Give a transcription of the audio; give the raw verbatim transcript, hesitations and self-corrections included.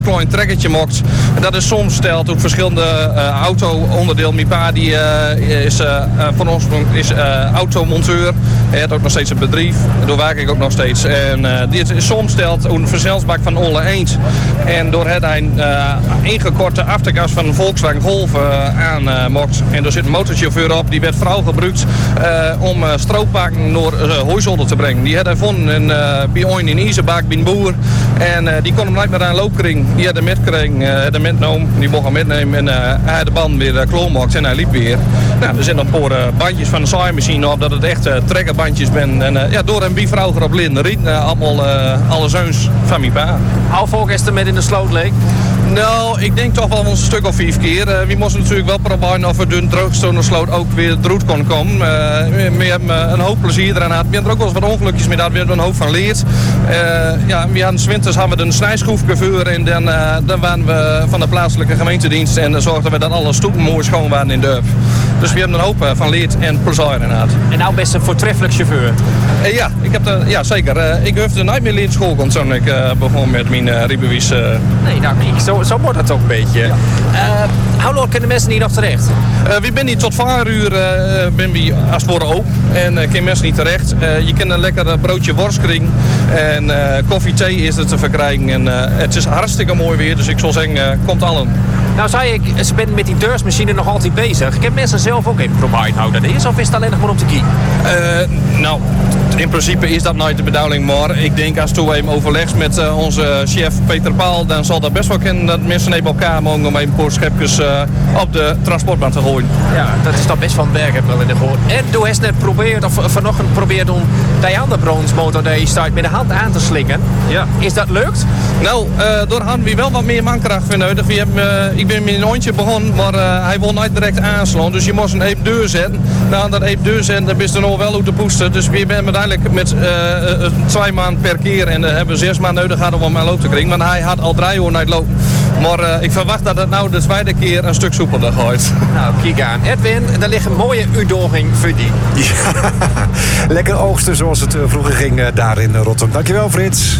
klein trekkertje mocht. Dat is soms stelt ook verschillende uh, auto-onderdelen. Mijn pa die, uh, is uh, van ons is uh, automonteur. Hij heeft ook nog steeds een bedrijf. Daar werk ik ook nog steeds. En uh, dit is soms stelt een versnellingsbak van Olle Eend. En door het een uh, ingekorte aftergas van een Volkswagen Golf uh, aan uh, mocht. En er zit een motorchauffeur op. Die werd vooral gebruikt uh, om uh, stroopbakken naar uh, Hooizolder te brengen. Die had hij gevonden in, uh, bij ooit in Izenbak, bij een boer. En uh, die kon hem niet meer aan een loopkring. Die had hem metgekregen, uh, had hem metgenomen. Die mocht hem metnemen en uh, hij had de band weer uh, kloonmaakt en hij liep weer. Nou, er zitten nog een paar uh, bandjes van de zaaimachine op, dat het echt uh, trekkerbandjes zijn. En uh, ja, door hem wie vrouw erop leren riet, uh, allemaal uh, alle zeuns van mijn pa. Hoe vaak is er met in de sloot leek? Nou, ik denk toch wel een stuk of vijf keer. Uh, we moesten natuurlijk wel proberen of we de droogstoende sloot ook weer eruit kon komen. Uh, we, we hebben uh, een hoop plezier eraan gehad. We hebben er ook wel eens wat ongelukjes mee gehad. We hebben er een hoop van leerd. Uh, ja, we hadden 's winters hadden we een snijschroefgevuur en dan, uh, dan waren we van de plaatselijke gemeentedienst en dan zorgden we dat alle stoepen mooi schoon waren in Durp. Dus we hebben er een hoop uh, van leerd en plezier in gehad. En nou best een voortreffelijk chauffeur. Uh, ja, ik heb de, ja, zeker. Uh, ik hoefde nooit meer leren school toen ik uh, begon met mijn uh, rijbewijs. Uh. Nee, nou kijk, zo, zo wordt het ook een beetje. Ja. Uh, hoe lang kunnen mensen hier nog terecht? Uh, we zijn hier tot vier uur uh, ben we als het ware open en uh, kunnen mensen niet terecht. Uh, je kunt een lekker broodje worst krijgen en uh, koffie, thee is er te verkrijgen. En uh, het is hartstikke mooi weer, dus ik zal zeggen, uh, komt allen. Nou zei ik, ze bent met die deursmachine nog altijd bezig. Ik heb mensen zelf ook even proberen nou dat is, of is het alleen nog maar op de kie? Uh, nou, in principe is dat nooit de bedoeling, maar ik denk als toen we even overlegd met uh, onze chef Peter Paal, dan zal dat best wel kennen dat mensen even elkaar mogen om even een paar schepjes uh, op de transportbaan te gooien. Ja, dat is toch best van het werk heb ik wel in de gehoord. En toen heeft net probeerd, of vanochtend probeerd om die andere bronsmotor die staat met de hand aan te slikken. Ja. Is dat lukt? Nou, uh, door hadden we wel wat meer mankracht voor nodig. We hebben, uh, ik ben met een hondje begonnen, maar uh, hij wil niet direct aanslaan. Dus je moest een even deur zetten. Nou, dat even deur zetten, dan is er nog wel uit de poesten. Dus we hebben uiteindelijk met uh, uh, twee maanden per keer en uh, hebben we zes maanden nodig gehad om hem aan loop te krijgen. Want hij had al drie uur niet lopen. Maar uh, ik verwacht dat het nou de tweede keer een stuk soepeler gaat. Nou, kijk aan. Edwin, daar ligt een mooie uitdaging voor die. Ja, lekker oogsten zoals het vroeger ging uh, daar in Rotterdam. Dankjewel, Frits.